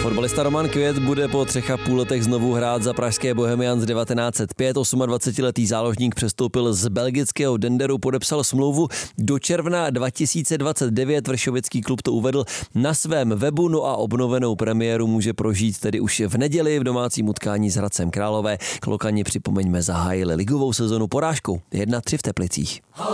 Fotbalista Roman Květ bude po 3,5 letech znovu hrát za pražské Bohemians 1905. 28letý záložník přestoupil z belgického Denderu, podepsal smlouvu do června 2029. Vršovický klub to uvedl na svém webu, no a obnovenou premiéru může prožít tedy už v neděli v domácím utkání s Hradcem Králové. Klokani, připomeňme, zahájili ligovou sezonu porážkou 1-3 v Teplicích.